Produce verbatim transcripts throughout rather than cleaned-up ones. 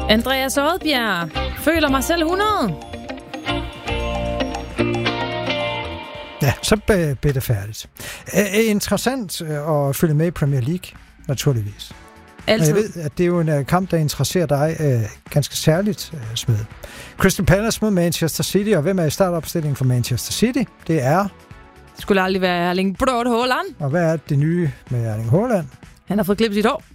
Andreas Odbjerg. Føler mig selv hundrede. Ja, så blev det færdigt. Æ, interessant at følge med i Premier League, naturligvis. Altid. Jeg ved, at det er jo en kamp, der interesserer dig øh, ganske særligt, øh, Smed. Crystal Palace mod Manchester City, og hvem er i startopstillingen for Manchester City? Det er... Det skulle aldrig være Erling Braut Haaland. Og hvad er det nye med Erling Haaland? Han har fået klippet sit hår.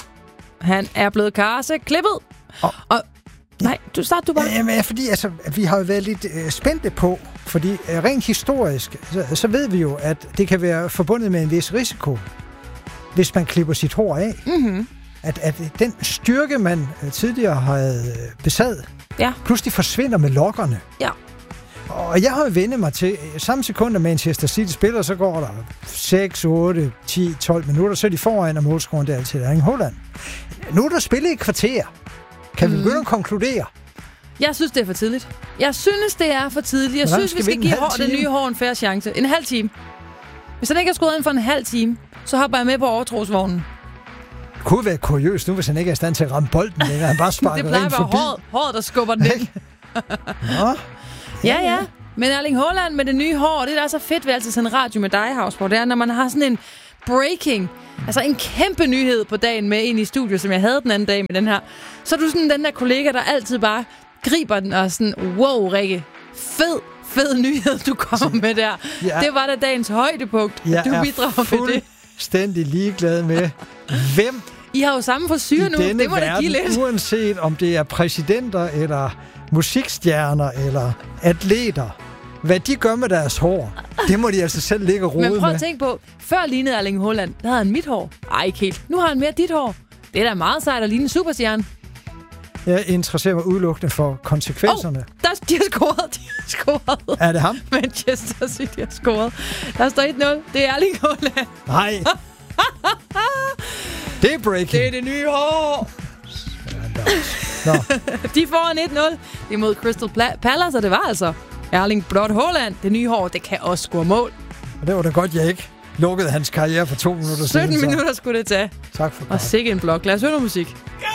Han er blevet karse klippet. Og, og nej, du start du bare. Jamen, fordi altså, vi har jo været lidt øh, spændte på, fordi øh, rent historisk, så, så ved vi jo, at det kan være forbundet med en vis risiko, hvis man klipper sit hår af. Mm-hmm. At, at den styrke, man tidligere havde besad, ja. pludselig forsvinder med lokkerne. Ja. Og jeg har jo vendt mig til, samme sekund, at Manchester City spiller, så går der seks, otte, ti, tolv minutter, så er de foran, og målscoren der til Erling Haaland. Nu er der spillet i kvarter. Kan mm. vi begynde at konkludere? Jeg synes, det er for tidligt. Jeg synes, det er for tidligt. Jeg Hvordan synes, vi skal give hår, det nye hår en færre chance. En halv time. Hvis han ikke har skruet ind for en halv time, så hopper jeg med på overtrosvognen. Det kunne være kuriøst nu, hvis han ikke er i stand til at ramme bolden længere. Han bare sparker det plejer rent at være forbi. håret, håret, der skubber den ind. Nå. Ja, ja. Men Erling Haaland med det nye hår, det der er så fedt ved altid sådan en radio med dig, Havsborg, det er, når man har sådan en breaking, altså en kæmpe nyhed på dagen med ind i studiet, som jeg havde den anden dag med den her. Så er du sådan den der kollega, der altid bare griber den og sådan, wow, Rikke, fed, fed nyhed, du kommer med der. Ja. Det var da dagens højdepunkt, at du bidrager med det. Fuldstændig ligeglad med, hvem I har jo samme forsyre nu, det må da give lidt. Uanset om det er præsidenter, eller musikstjerner, eller atleter, hvad de gør med deres hår, det må de altså selv ligge og rode med. Men prøv at tænke på, før lignede Erling Haaland, der havde han mit hår. Ej, ikke helt. Nu har han mere dit hår. Det er da meget sejt at ligne en superstjerne. Jeg interesserer mig udelukkende for konsekvenserne. Oh, der, de har scoret, de har scoret. Er det ham? Manchester City har scoret. Der står et nul. Det er Erling Haaland. Nej. Det er breaking. Det er det nye hår. Nå. De får en et nul. Det er mod Crystal Palace, og det var altså Erling Braut Haaland. Det nye hår, det kan også score mål. Og det var da godt, jeg ikke lukkede hans karriere for to minutter siden. sytten minutter skulle det tage. Tak for Og sikke en blok. Lad os høre noget musik.